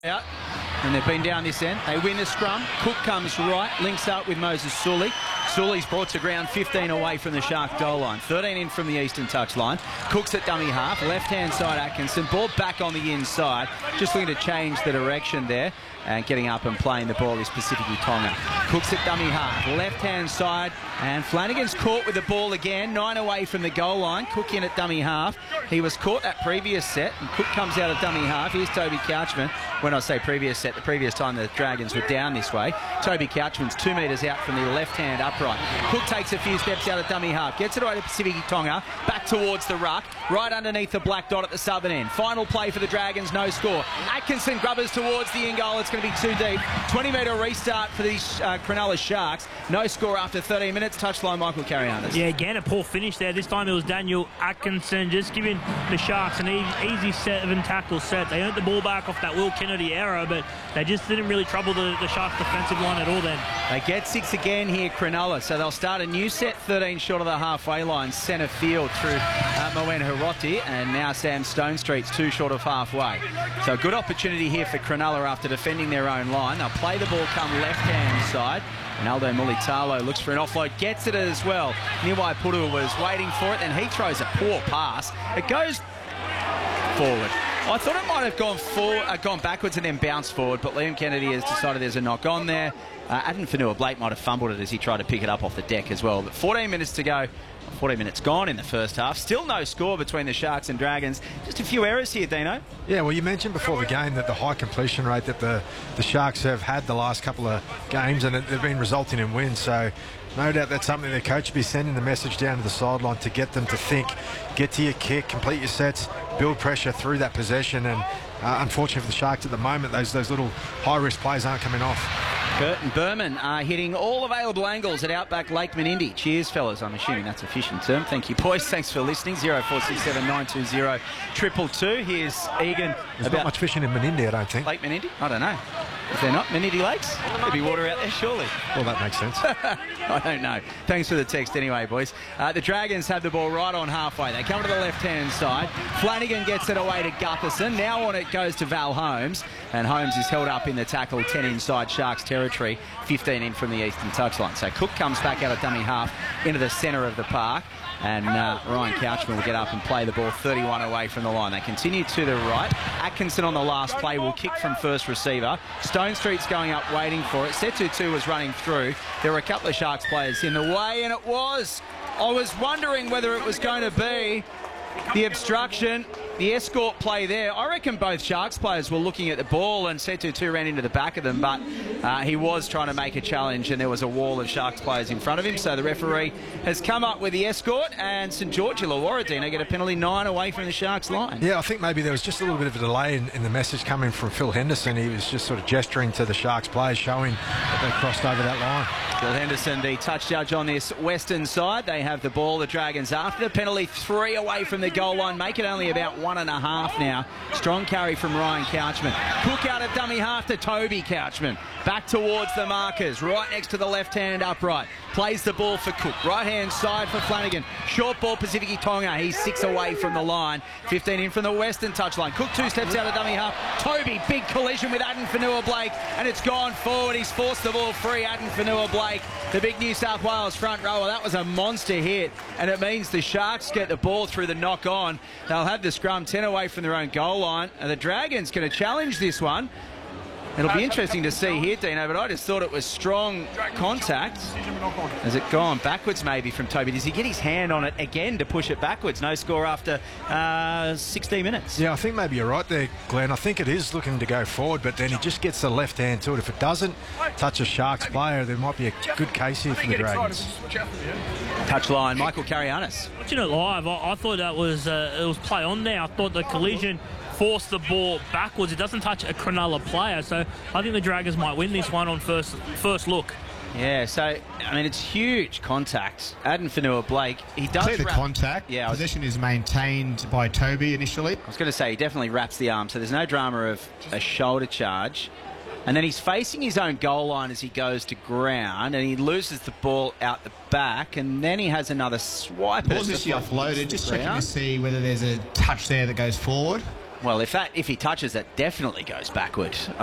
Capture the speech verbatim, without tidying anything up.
Out, and they've been down this end. They win the scrum. Cook comes right, links up with Moses Sully. Sully's brought to ground fifteen away from the Shark goal line, thirteen in from the eastern touch line. Cook's at dummy half, left-hand side Atkinson, ball back on the inside, just looking to change the direction there, and getting up and playing the ball is Pacifici Tonga. Cook's at dummy half, left-hand side, and Flanagan's caught with the ball again, nine away from the goal line. Cook in at dummy half. He was caught that previous set, and Cook comes out of dummy half. Here's Toby Couchman. When I say previous set, the previous time the Dragons were down this way. Toby Couchman's two metres out from the left-hand upright. Cook takes a few steps out of dummy half, gets it away to Pacifici Tonga, back towards the ruck, right underneath the black dot at the southern end. Final play for the Dragons, no score. Atkinson grubbers towards the in goal. It's going to be too deep. twenty metre restart for the uh, Cronulla Sharks. No score after thirteen minutes. Touchline, Michael Carianis. Yeah, again, a poor finish there. This time it was Daniel Atkinson just giving the Sharks an e easy seven tackle set. They earned the ball back off that Will Kennedy error, but they just didn't really trouble the, the Sharks defensive line at all then. They get six again here, Cronulla, so they'll start a new set, thirteen short of the halfway line, centre field through uh, Moen Hiroti, and now Sam Stonestreet's two short of halfway. So a good opportunity here for Cronulla after defending their own line. They'll play the ball come left-hand side. Ronaldo Mulitalo looks for an offload, gets it as well. Niwai Puru was waiting for it, and he throws a poor pass. It goes forward. I thought it might have gone forward, uh, gone backwards and then bounced forward, but Liam Kennedy has decided there's a knock on there. Uh, Adam Fanua-Blake might have fumbled it as he tried to pick it up off the deck as well. But fourteen minutes to go. fourteen minutes gone in the first half. Still no score between the Sharks and Dragons. Just a few errors here, Dino. Yeah, well, you mentioned before the game that the high completion rate that the, the Sharks have had the last couple of games, and it, they've been resulting in wins. So no doubt that's something their coach will be sending the message down to the sideline to get them to think, get to your kick, complete your sets, build pressure through that possession. And uh, unfortunately for the Sharks at the moment, those, those little high-risk plays aren't coming off. Kurt and Berman are hitting all available angles at Outback Lake Menindee. Cheers, fellas. I'm assuming that's a fishing term. Thank you, boys. Thanks for listening. zero four six seven nine two zero two two two. Here's Egan. There's about not much fishing in Menindee, I don't think. Lake Menindee? I don't know. Is there not? Menindee Lakes? There'd be water out there, surely. Well, that makes sense. I don't know. Thanks for the text anyway, boys. Uh, the Dragons have the ball right on halfway. They come to the left-hand side. Flanagan gets it away to Gutherson. Now on it goes to Val Holmes. And Holmes is held up in the tackle, ten inside Sharks territory, fifteen in from the eastern touchline. So Cook comes back out of dummy half into the centre of the park. And uh, Ryan Couchman will get up and play the ball thirty-one away from the line. They continue to the right. Atkinson on the last play will kick from first receiver. Stonestreet's going up waiting for it. Setu two was running through. There were a couple of Sharks players in the way, and it was. I was wondering whether it was going to be the obstruction, the escort play there. I reckon both Sharks players were looking at the ball, and Setu two ran into the back of them, but uh, he was trying to make a challenge, and there was a wall of Sharks players in front of him. So the referee has come up with the escort, and St George Illawarra get a penalty, nine away from the Sharks line. Yeah, I think maybe there was just a little bit of a delay in, in the message coming from Phil Henderson. He was just sort of gesturing to the Sharks players, showing that they crossed over that line. Phil Henderson, the touch judge on this western side. They have the ball, the Dragons after the penalty, three away from the goal line. Make it only about one and a half now. Strong carry from Ryan Couchman. Cook out of dummy half to Toby Couchman. Back towards the markers, right next to the left-hand upright. Plays the ball for Cook. Right-hand side for Flanagan. Short ball, Pacifici Tonga. He's six away from the line. fifteen in from the western touchline. Cook two steps out of dummy half. Toby, big collision with Addin Fanua-Blake, and it's gone forward. He's forced the ball free. Addin Fanua-Blake, the big New South Wales front rower. That was a monster hit, and it means the Sharks get the ball through the knock-on. They'll have the scrum ten away from their own goal line, and the Dragons going to challenge this one. It'll be interesting to see here, Dino, but I just thought it was strong contact. Has it gone backwards maybe from Toby? Does he get his hand on it again to push it backwards? No score after uh, sixteen minutes. Yeah, I think maybe you're right there, Glenn. I think it is looking to go forward, but then he just gets the left hand to it. If it doesn't touch a Sharks player, there might be a good case here for the Dragons. Touchline, Michael Carianis. Watching it live, I, I thought that was uh, it was play on there. I thought the collision forced the ball backwards. It doesn't touch a Cronulla player, so I think the Dragons might win this one on first first look. Yeah, so, I mean, it's huge contact. Addin Fanua-Blake, he does Clear the wrap, contact. Yeah, was, Possession is maintained by Toby initially. I was going to say, he definitely wraps the arm, so there's no drama of a shoulder charge. And then he's facing his own goal line as he goes to ground, and he loses the ball out the back, and then he has another swipe. Ball's actually offloaded, just checking to see whether there's a touch there that goes forward. Well, if that if he touches it, definitely goes backward.